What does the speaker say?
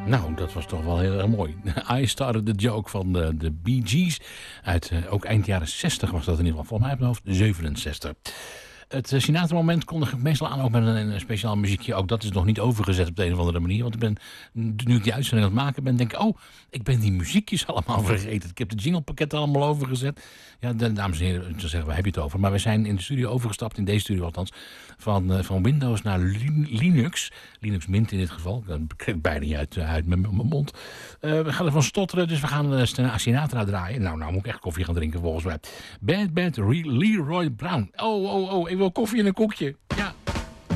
Nou, dat was toch wel heel erg mooi. I Started the Joke van de Bee Gees. Uit ook eind jaren 60 was dat in ieder geval. Volgens mij op mijn hoofd 67. Het Sinatra-moment kondig ik meestal aan ook met een speciaal muziekje. Ook dat is nog niet overgezet op de een of andere manier. Want ik ben, nu ik die uitzending aan het maken ben, denk ik... oh, ik ben die muziekjes allemaal vergeten. Ik heb de jinglepakketten allemaal overgezet. Ja, dames en heren, zo zeggen we, heb je het over. Maar we zijn in de studio overgestapt, in deze studio althans... van Windows naar Linux. Linux Mint in dit geval. Dat krijg ik bijna niet uit met mijn mond. We gaan ervan stotteren, dus we gaan Sinatra draaien. Nou moet ik echt koffie gaan drinken volgens mij. Bad Leroy Brown. Oh, ik wil koffie en een koekje. Ja.